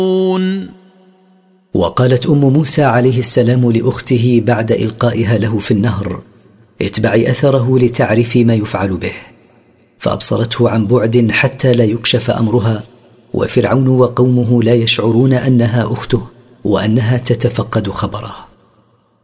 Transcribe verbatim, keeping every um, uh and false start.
وقالت أم موسى عليه السلام لأخته بعد إلقائها له في النهر: اتبعي أثره لتعرفي ما يفعل به. فأبصرته عن بعد حتى لا يكشف أمرها، وفرعون وقومه لا يشعرون أنها أخته وأنها تتفقد خبره.